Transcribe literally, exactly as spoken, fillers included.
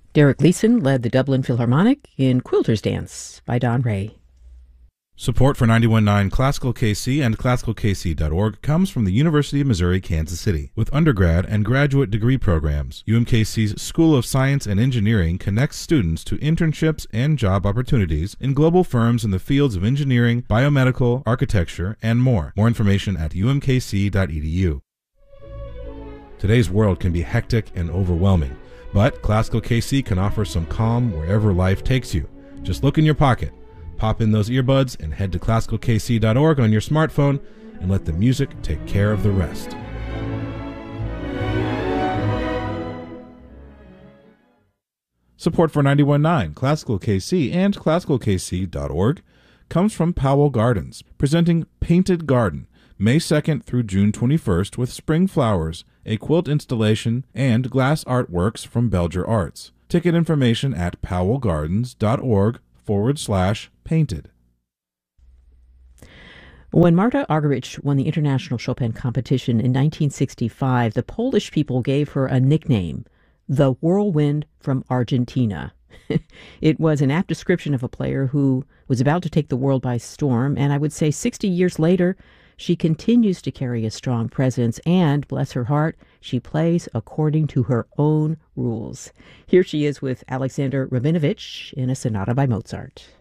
Derek Leeson led the Dublin Philharmonic in Quilter's Dance by Don Ray. Support for ninety-one point nine Classical K C and classical k c dot org comes from the University of Missouri, Kansas City. With undergrad and graduate degree programs, U M K C's School of Science and Engineering connects students to internships and job opportunities in global firms in the fields of engineering, biomedical, architecture, and more. More information at u m k c dot e d u. Today's world can be hectic and overwhelming, but Classical K C can offer some calm wherever life takes you. Just look in your pocket. Pop in those earbuds and head to classical k c dot org on your smartphone and let the music take care of the rest. Support for ninety-one point nine Classical K C and classical k c dot org comes from Powell Gardens, presenting Painted Garden, May second through June twenty-first with spring flowers, a quilt installation, and glass artworks from Belger Arts. Ticket information at powellgardens.org forward slash painted. When Marta Argerich won the International Chopin competition in nineteen sixty-five, the Polish people gave her a nickname, the Whirlwind from Argentina. It was an apt description of a player who was about to take the world by storm, and I would say sixty years later, she continues to carry a strong presence, and, bless her heart, she plays according to her own rules. Here she is with Alexander Rabinovich in a sonata by Mozart.